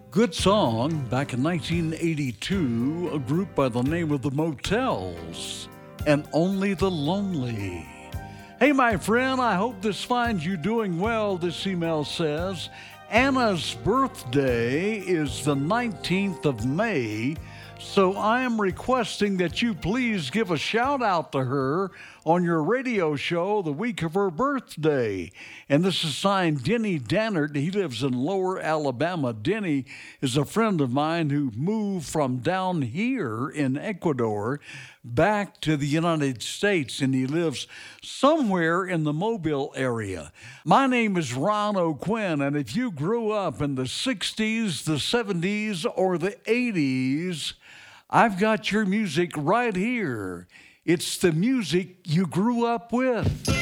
Good song back in 1982, a group by the name of the Motels and Only the Lonely. Hey, my friend, I hope this finds you doing well. This email says Anna's birthday is the 19th of May, so I am requesting that you please give a shout out to her on your radio show the week of her birthday. And this is signed Denny Dannert. He lives in Lower Alabama. Denny is a friend of mine who moved from down here in Ecuador back to the United States, and he lives somewhere in the Mobile area. My name is Ron O'Quinn, and if you grew up in the 60s, the 70s, or the 80s, I've got your music right here. It's the music you grew up with.